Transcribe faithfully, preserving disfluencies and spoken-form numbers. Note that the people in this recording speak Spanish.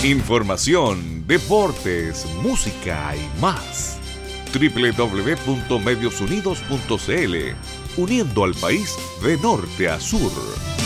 Información, deportes, música y más. doble u doble u doble u punto medios unidos punto c l, uniendo al país de norte a sur.